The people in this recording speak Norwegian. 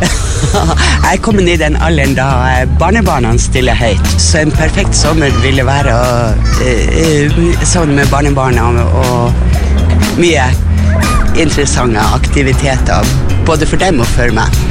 Jeg kommer i den alderen da barnebarna stiller høyt, så en perfekt sommer ville være sånn med barnebarna og mye interessante aktiviteter, både for dem og for meg.